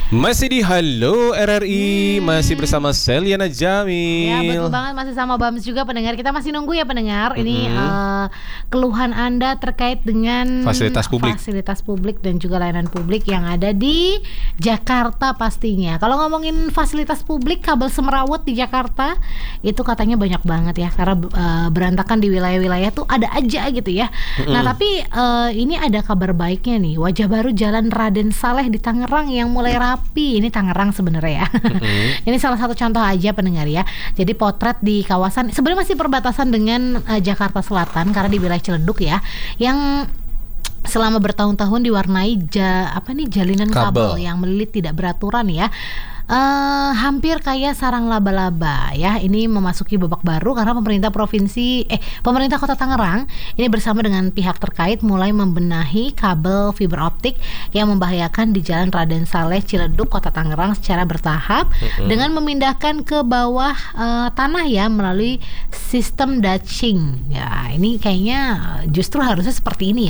Masih di Halo RRI, masih bersama Seliana Jamil. Ya betul banget, masih sama Bams juga pendengar. Kita masih nunggu ya pendengar. Ini keluhan Anda terkait dengan Fasilitas publik dan juga layanan publik yang ada di Jakarta pastinya. Kalau ngomongin fasilitas publik, kabel semrawut di Jakarta itu katanya banyak banget ya, karena berantakan di wilayah-wilayah tuh ada aja gitu ya. Nah tapi ini ada kabar baiknya nih, wajah baru Jalan Raden Saleh di Tangerang yang mulai rapi. Ini Tangerang sebenarnya ya. Ini salah satu contoh aja pendengar ya. Jadi potret di kawasan sebenarnya masih perbatasan dengan Jakarta Selatan karena di wilayah Ciledug ya, yang selama bertahun-tahun diwarnai jalinan kabel yang melilit tidak beraturan ya. Hampir kayak sarang laba-laba ya. Ini memasuki babak baru karena pemerintah Kota Tangerang ini bersama dengan pihak terkait mulai membenahi kabel fiber optik yang membahayakan di Jalan Raden Saleh Ciledug Kota Tangerang secara bertahap dengan memindahkan ke bawah tanah ya melalui sistem datching. Ya, ini kayaknya justru harusnya seperti ini ya.